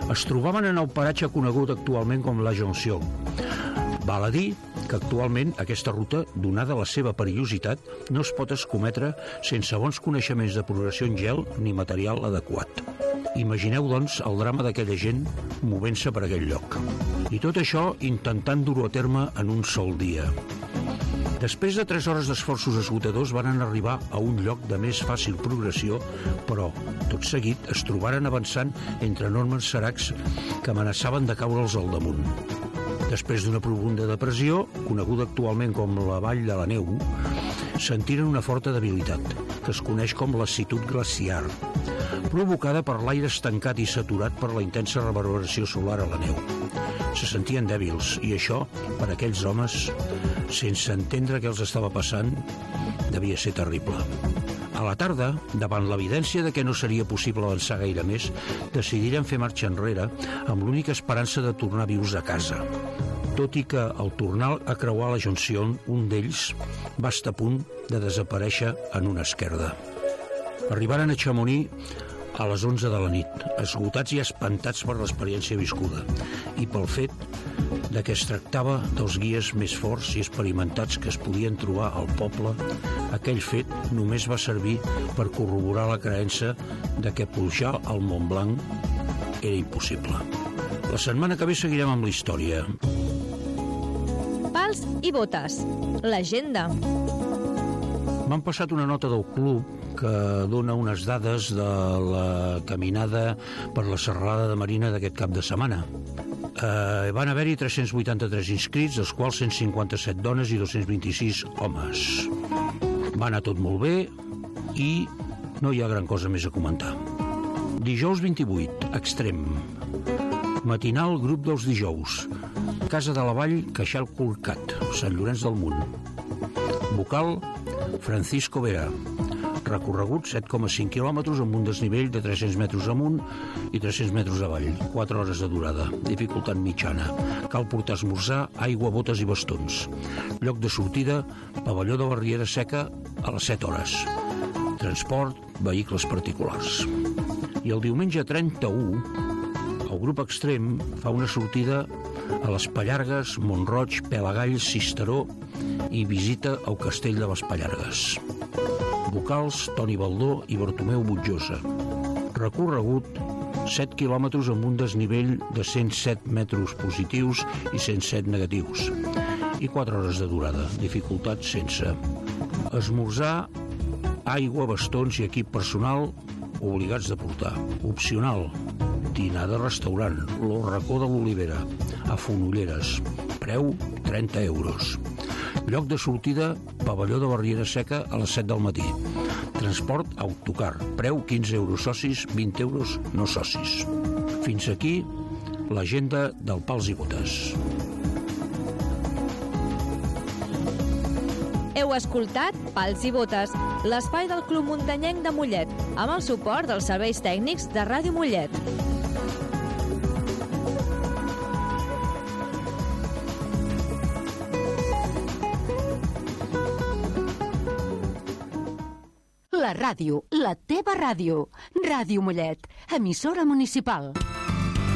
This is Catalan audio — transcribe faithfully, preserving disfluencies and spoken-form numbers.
Es trobaven en el paratge conegut actualment com la Jonction. Val a dir que actualment aquesta ruta, donada la seva perillositat, no es pot escometre sense bons coneixements de progressió en gel ni material adequat. Imagineu, doncs, el drama d'aquella gent movent-se per aquell lloc. I tot això intentant dur-ho a terme en un sol dia. Després de tres hores d'esforços esgotadors van arribar a un lloc de més fàcil progressió, però, tot seguit, es trobaren avançant entre enormes seracs que amenaçaven de caure'ls al damunt. Després d'una profunda depressió, coneguda actualment com la Vall de la Neu, sentiren una forta debilitat, que es coneix com lassitud glaciar, provocada per l'aire estancat i saturat per la intensa reverberació solar a la neu. Se sentien dèbils, i això, per a aquells homes, sense entendre què els estava passant, devia ser terrible. A la tarda, davant l'evidència de que no seria possible avançar gaire més, decidiren fer marxa enrere amb l'única esperança de tornar vius a casa. Tot i que, al tornar a creuar la Jonció, un d'ells va estar a punt de desaparèixer en una esquerda. Arribaren a Chamonix a les onze de la nit, esgotats i espantats per l'experiència viscuda i pel fet de que es tractava dels guies més forts i experimentats que es podien trobar al poble. Aquell fet només va servir per corroborar la creença de que pujar al Mont Blanc era impossible. La setmana que ve seguirem amb la història. Pals i botes. L'agenda. M'han passat una nota del club que dona unes dades de la caminada per la serralada de Marina d'aquest cap de setmana. Eh, van haver-hi tres-cents vuitanta-tres inscrits, dels quals cent cinquanta-set dones i dos-cents vint-i-sis homes. Va anar tot molt bé i no hi ha gran cosa més a comentar. Dijous vint-i-vuit, extrem. Matinal, grup dels dijous. Casa de la Vall, Queixal Colcat, Sant Llorenç del Munt. Vocal, Francisco Vera. Recorregut set coma cinc quilòmetres amb un desnivell de tres-cents metres amunt i tres-cents metres avall, quatre hores de durada, dificultat mitjana. Cal portar esmorzar, aigua, botes i bastons. Lloc de sortida, pavelló de Barriera Seca a les set hores. Transport, vehicles particulars. I el diumenge trenta-u, el grup extrem fa una sortida a les Pallargues, Montroig, Pelagalls, Sisteró i visita al castell de les Pallargues. Vocals, Toni Baldó i Bartomeu Butjosa. Recorregut, set quilòmetres amb un desnivell de cent set metres positius i cent set negatius. I quatre hores de durada, dificultat sense. Esmorzar, aigua, bastons i equip personal obligats de portar. Opcional, dinar de restaurant, Lo Racó de l'Olivera, a Fonolleres. Preu, trenta euros. Lloc de sortida, pavelló de Barriera Seca a les set del matí. Transport, autocar. Preu, quinze euros socis, vint euros no socis. Fins aquí l'agenda del Pals i Botes. Heu escoltat Pals i Botes, l'espai del Club Muntanyenc de Mollet, amb el suport dels serveis tècnics de Ràdio Mollet. La ràdio, la teva ràdio. Ràdio Mollet, emissora municipal.